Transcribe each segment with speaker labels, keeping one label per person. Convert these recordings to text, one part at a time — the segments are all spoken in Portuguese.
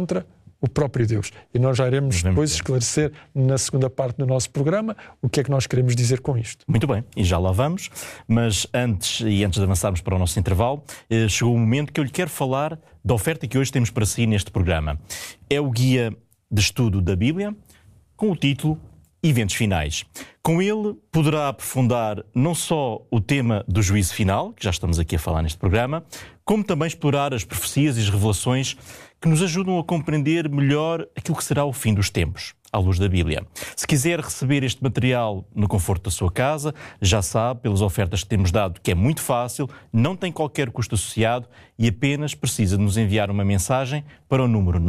Speaker 1: contra o próprio Deus. E nós já iremos depois esclarecer na segunda parte do nosso programa o que é que nós queremos dizer com isto.
Speaker 2: Muito bem, e já lá vamos, mas antes de avançarmos para o nosso intervalo, chegou o momento que eu lhe quero falar da oferta que hoje temos para si neste programa. É o guia de estudo da Bíblia, com o título Eventos Finais. Com ele poderá aprofundar não só o tema do juízo final, que já estamos aqui a falar neste programa, como também explorar as profecias e as revelações que nos ajudam a compreender melhor aquilo que será o fim dos tempos, à luz da Bíblia. Se quiser receber este material no conforto da sua casa, já sabe, pelas ofertas que temos dado, que é muito fácil, não tem qualquer custo associado e apenas precisa de nos enviar uma mensagem para o número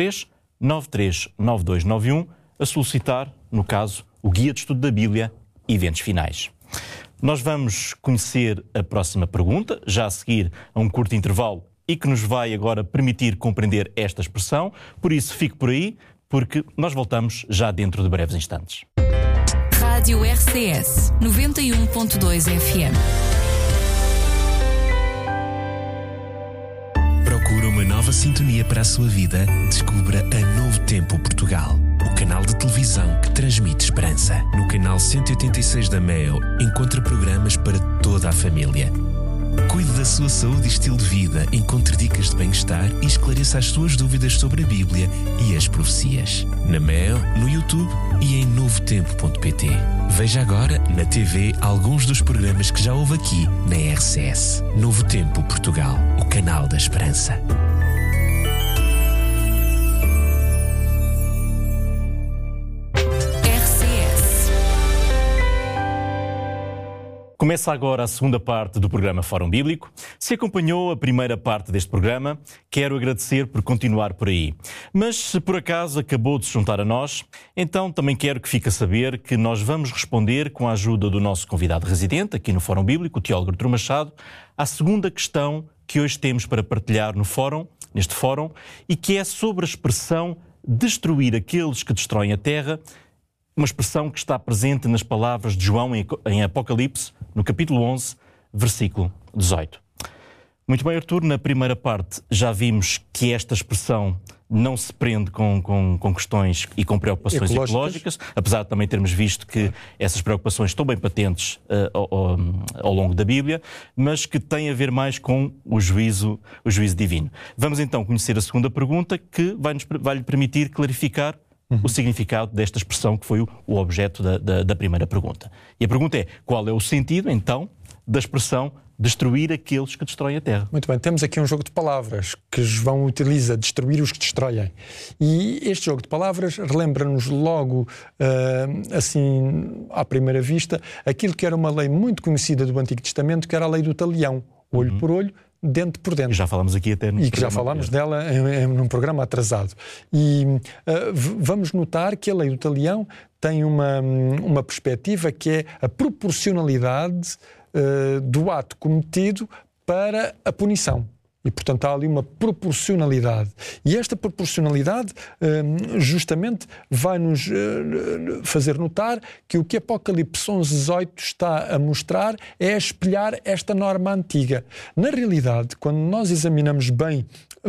Speaker 2: 933-939291 a solicitar, no caso, o Guia de Estudo da Bíblia, Eventos Finais. Nós vamos conhecer a próxima pergunta, já a seguir a um curto intervalo e que nos vai agora permitir compreender esta expressão. Por isso, fique por aí, porque nós voltamos já dentro de breves instantes.
Speaker 3: Rádio RCS 91.2 FM.
Speaker 4: Procura uma nova sintonia para a sua vida? Descubra a Novo Tempo Portugal, o canal de televisão que transmite esperança. No canal 186 da MEO, encontra programas para toda a família. Cuide da sua saúde e estilo de vida, encontre dicas de bem-estar e esclareça as suas dúvidas sobre a Bíblia e as profecias. Na MEO, no YouTube e em novotempo.pt. Veja agora na TV alguns dos programas que já houve aqui na RCS. Novo Tempo Portugal, o canal da esperança.
Speaker 2: Começa agora a segunda parte do programa Fórum Bíblico. Se acompanhou a primeira parte deste programa, quero agradecer por continuar por aí. Mas se por acaso acabou de se juntar a nós, então também quero que fique a saber que nós vamos responder, com a ajuda do nosso convidado residente aqui no Fórum Bíblico, o teólogo Artur Machado, à segunda questão que hoje temos para partilhar neste fórum, e que é sobre a expressão destruir aqueles que destroem a terra, uma expressão que está presente nas palavras de João em Apocalipse, no capítulo 11, versículo 18. Muito bem, Artur, na primeira parte já vimos que esta expressão não se prende com questões e com preocupações ecológicas, apesar de também termos visto que essas preocupações estão bem patentes ao longo da Bíblia, mas que tem a ver mais com o juízo divino. Vamos então conhecer a segunda pergunta, que vai-lhe permitir clarificar o significado desta expressão que foi o objeto da primeira pergunta. E a pergunta é: qual é o sentido, então, da expressão destruir aqueles que destroem a terra?
Speaker 1: Muito bem, temos aqui um jogo de palavras que João utiliza, destruir os que destroem. E este jogo de palavras relembra-nos logo, assim, à primeira vista, aquilo que era uma lei muito conhecida do Antigo Testamento, que era a lei do talião, olho por olho, dente por dente.
Speaker 2: Já falámos aqui até no
Speaker 1: E que já falámos dela num programa atrasado. E vamos notar que a lei do talião tem uma perspectiva que é a proporcionalidade do ato cometido para a punição. E, portanto, há ali uma proporcionalidade. E esta proporcionalidade justamente vai-nos fazer notar que o que Apocalipse 11:18 está a mostrar é a espelhar esta norma antiga. Na realidade, quando nós examinamos bem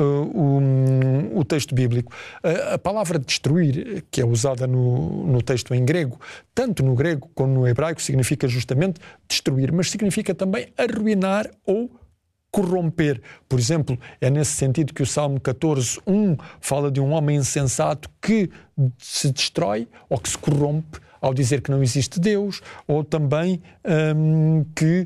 Speaker 1: o texto bíblico, a palavra destruir, que é usada no texto em grego, tanto no grego como no hebraico, significa justamente destruir, mas significa também arruinar ou corromper. Por exemplo, é nesse sentido que o Salmo 14:1 fala de um homem insensato que se destrói ou que se corrompe ao dizer que não existe Deus, ou também que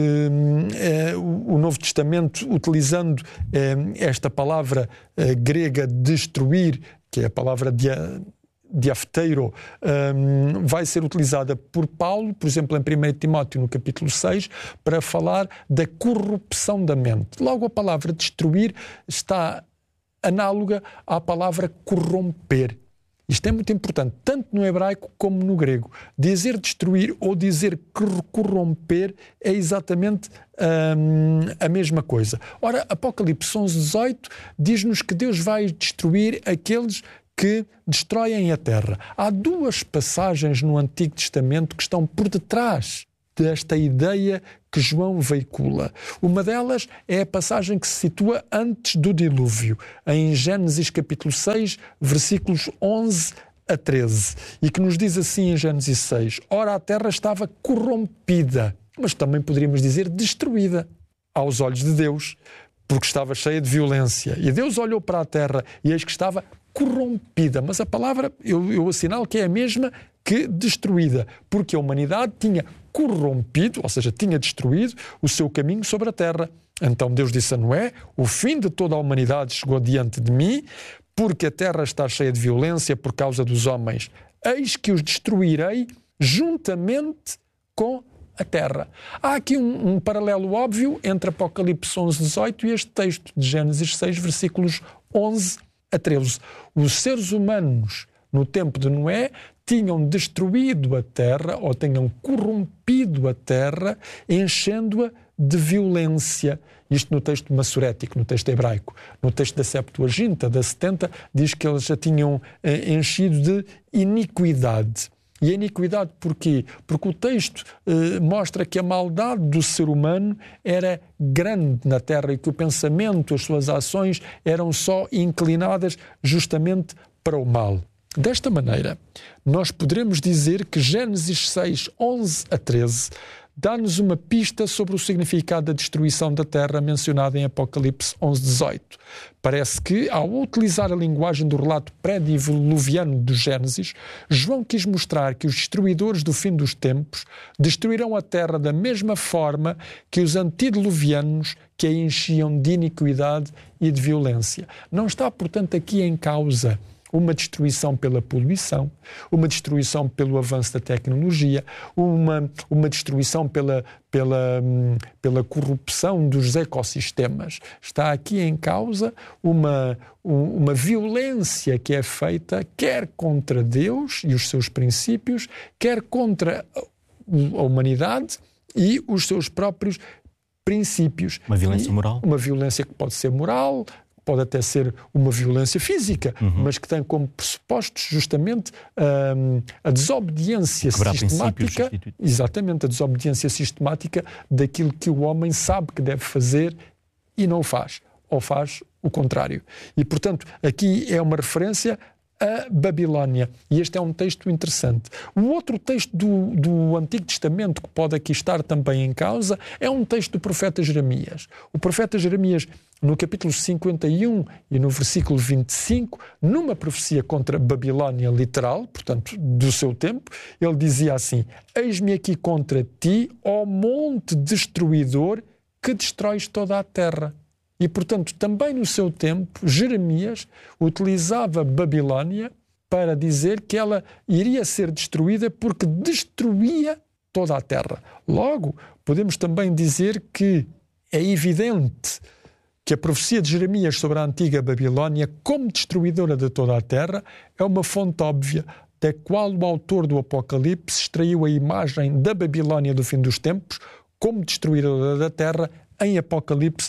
Speaker 1: o Novo Testamento, utilizando esta palavra grega destruir, que é a palavra diafteiro, vai ser utilizada por Paulo, por exemplo, em 1 Timóteo, no capítulo 6, para falar da corrupção da mente. Logo, a palavra destruir está análoga à palavra corromper. Isto é muito importante, tanto no hebraico como no grego. Dizer destruir ou dizer corromper é exatamente a mesma coisa. Ora, Apocalipse 11:18 diz-nos que Deus vai destruir aqueles que destroem a terra. Há duas passagens no Antigo Testamento que estão por detrás desta ideia que João veicula. Uma delas é a passagem que se situa antes do dilúvio, em Gênesis capítulo 6, versículos 11 a 13, e que nos diz assim em Gênesis 6: ora, a terra estava corrompida, mas também poderíamos dizer destruída aos olhos de Deus, porque estava cheia de violência. E Deus olhou para a terra e eis que estava corrompida. Mas a palavra, eu assinalo que é a mesma que destruída, porque a humanidade tinha corrompido, ou seja, tinha destruído o seu caminho sobre a terra. Então Deus disse a Noé: o fim de toda a humanidade chegou diante de mim, porque a terra está cheia de violência por causa dos homens. Eis que os destruirei juntamente com a terra. Há aqui um paralelo óbvio entre Apocalipse 11, 18 e este texto de Gênesis 6, versículos 11 a 13. Os seres humanos, no tempo de Noé, tinham destruído a terra, ou tinham corrompido a terra, enchendo-a de violência. Isto no texto massorético, no texto hebraico. No texto da Septuaginta, da 70, diz que eles já tinham enchido de iniquidade. E a iniquidade porquê? Porque o texto mostra que a maldade do ser humano era grande na terra e que o pensamento, as suas ações eram só inclinadas justamente para o mal. Desta maneira, nós poderemos dizer que Gênesis 6, 11 a 13 dá-nos uma pista sobre o significado da destruição da terra mencionada em Apocalipse 11, 18. Parece que, ao utilizar a linguagem do relato pré-diluviano do Gênesis, João quis mostrar que os destruidores do fim dos tempos destruirão a terra da mesma forma que os antediluvianos que a enchiam de iniquidade e de violência. Não está, portanto, aqui em causa uma destruição pela poluição, uma destruição pelo avanço da tecnologia, uma destruição pela corrupção dos ecossistemas. Está aqui em causa uma violência que é feita quer contra Deus e os seus princípios, quer contra a humanidade e os seus próprios princípios.
Speaker 2: Uma violência moral?
Speaker 1: Uma violência que pode ser moral, pode até ser uma violência física, mas que tem como pressupostos justamente a desobediência sistemática, exatamente, a desobediência sistemática daquilo que o homem sabe que deve fazer e não o faz, ou faz o contrário. E, portanto, aqui é uma referência a Babilónia. E este é um texto interessante. O outro texto do Antigo Testamento que pode aqui estar também em causa é um texto do profeta Jeremias. O profeta Jeremias, no capítulo 51 e no versículo 25, numa profecia contra Babilónia literal, portanto, do seu tempo, ele dizia assim: eis-me aqui contra ti, ó monte destruidor, que destróis toda a terra. E, portanto, também no seu tempo, Jeremias utilizava Babilónia para dizer que ela iria ser destruída porque destruía toda a terra. Logo, podemos também dizer que é evidente que a profecia de Jeremias sobre a antiga Babilónia, como destruidora de toda a terra, é uma fonte óbvia da qual o autor do Apocalipse extraiu a imagem da Babilónia do fim dos tempos como destruidora da terra em Apocalipse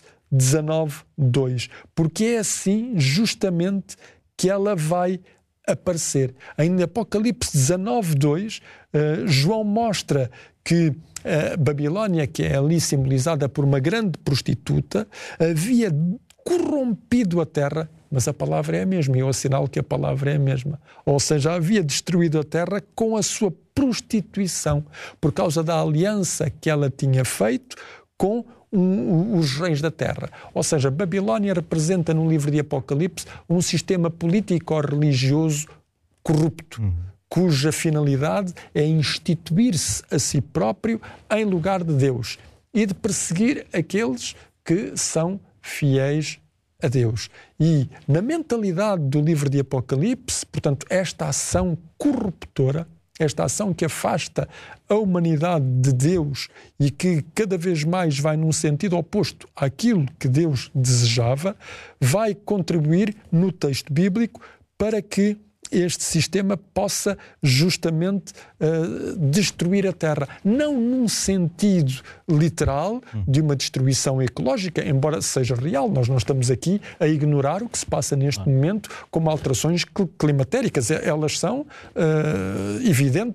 Speaker 1: 19:2, porque é assim justamente que ela vai aparecer. Em Apocalipse 19:2, João mostra que a Babilónia, que é ali simbolizada por uma grande prostituta, havia corrompido a terra, mas a palavra é a mesma, e eu assinalo que a palavra é a mesma. Ou seja, havia destruído a terra com a sua prostituição, por causa da aliança que ela tinha feito com os reis da terra. Ou seja, Babilónia representa no livro de Apocalipse um sistema político-religioso corrupto, cuja finalidade é instituir-se a si próprio em lugar de Deus e de perseguir aqueles que são fiéis a Deus. E na mentalidade do livro de Apocalipse, portanto, esta ação corruptora, esta ação que afasta a humanidade de Deus e que cada vez mais vai num sentido oposto àquilo que Deus desejava, vai contribuir no texto bíblico para que este sistema possa justamente destruir a Terra. Não num sentido literal de uma destruição ecológica, embora seja real. Nós não estamos aqui a ignorar o que se passa neste momento como alterações climatéricas. Elas são evidentes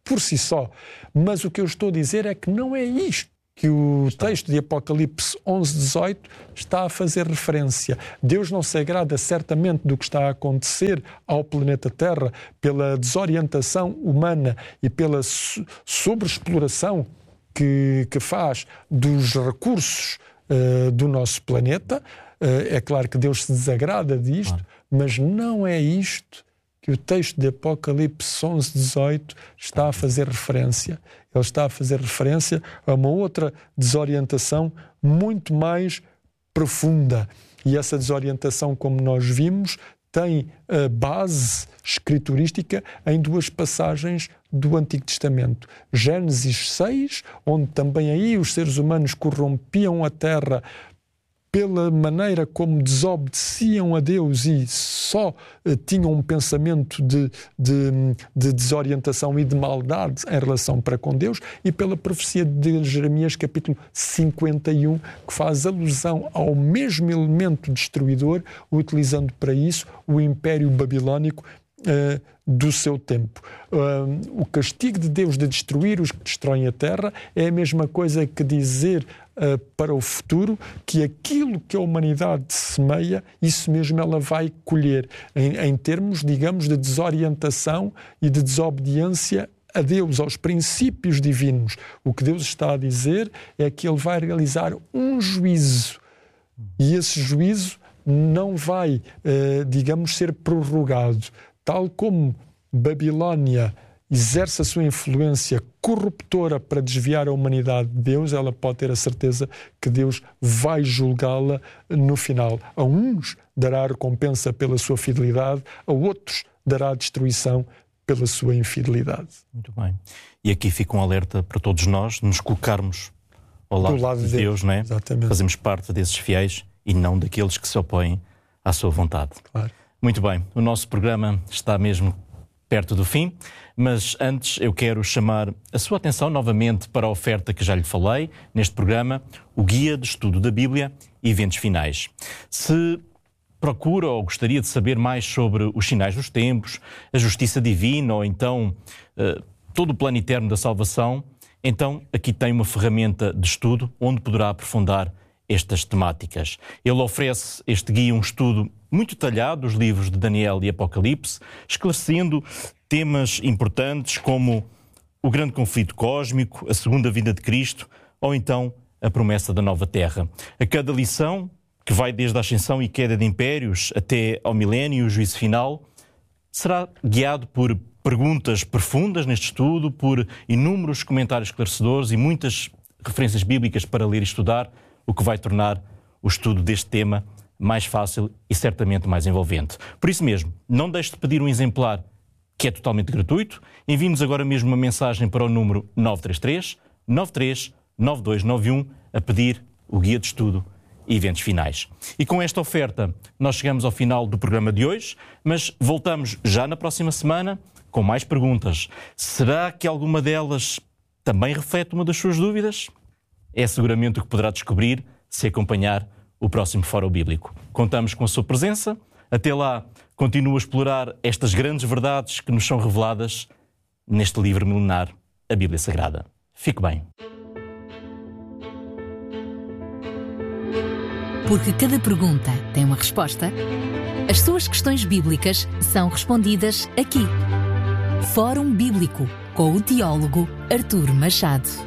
Speaker 1: por si só. Mas o que eu estou a dizer é que não é isto que o texto de Apocalipse 11:18 está a fazer referência. Deus não se agrada certamente do que está a acontecer ao planeta Terra pela desorientação humana e pela sobreexploração que faz dos recursos do nosso planeta. É claro que Deus se desagrada disto, mas não é isto que o texto de Apocalipse 11:18 está a fazer referência. Ele está a fazer referência a uma outra desorientação muito mais profunda. E essa desorientação, como nós vimos, tem a base escriturística em duas passagens do Antigo Testamento. Gênesis 6, onde também aí os seres humanos corrompiam a terra pela maneira como desobedeciam a Deus e só tinham um pensamento de desorientação e de maldade em relação para com Deus, e pela profecia de Jeremias capítulo 51, que faz alusão ao mesmo elemento destruidor, utilizando para isso o Império Babilónico do seu tempo. O castigo de Deus de destruir os que destroem a terra é a mesma coisa que dizer para o futuro que aquilo que a humanidade semeia, isso mesmo ela vai colher, em termos, digamos, de desorientação e de desobediência a Deus, aos princípios divinos. O que Deus está a dizer é que Ele vai realizar um juízo, e esse juízo não vai, digamos, ser prorrogado. Tal como Babilónia exerce a sua influência corruptora para desviar a humanidade de Deus, ela pode ter a certeza que Deus vai julgá-la no final. A uns dará a recompensa pela sua fidelidade, a outros dará a destruição pela sua infidelidade.
Speaker 2: Muito bem. E aqui fica um alerta para todos nós, de nos colocarmos ao lado de Deus, não é?
Speaker 1: Exatamente.
Speaker 2: Fazemos parte desses fiéis e não daqueles que se opõem à sua vontade.
Speaker 1: Claro.
Speaker 2: Muito bem, o nosso programa está mesmo perto do fim, mas antes eu quero chamar a sua atenção novamente para a oferta que já lhe falei neste programa, o Guia de Estudo da Bíblia e Eventos Finais. Se procura ou gostaria de saber mais sobre os sinais dos tempos, a justiça divina ou então todo o plano eterno da salvação, então aqui tem uma ferramenta de estudo onde poderá aprofundar estas temáticas. Ele oferece este guia um estudo muito detalhado dos livros de Daniel e Apocalipse, esclarecendo temas importantes como o grande conflito cósmico, a segunda vinda de Cristo ou então a promessa da nova terra. A cada lição, que vai desde a ascensão e queda de impérios até ao milénio e o juízo final, será guiado por perguntas profundas neste estudo, por inúmeros comentários esclarecedores e muitas referências bíblicas para ler e estudar, o que vai tornar o estudo deste tema mais fácil e certamente mais envolvente. Por isso mesmo, não deixe de pedir um exemplar que é totalmente gratuito. Envie-nos agora mesmo uma mensagem para o número 933 93 9291 a pedir o Guia de Estudo e Eventos Finais. E com esta oferta nós chegamos ao final do programa de hoje, mas voltamos já na próxima semana com mais perguntas. Será que alguma delas também reflete uma das suas dúvidas? É seguramente o que poderá descobrir se acompanhar o próximo Fórum Bíblico. Contamos com a sua presença. Até lá, continue a explorar estas grandes verdades que nos são reveladas neste livro milenar, a Bíblia Sagrada. Fique bem.
Speaker 3: Porque cada pergunta tem uma resposta, as suas questões bíblicas são respondidas aqui. Fórum Bíblico, com o teólogo Artur Machado.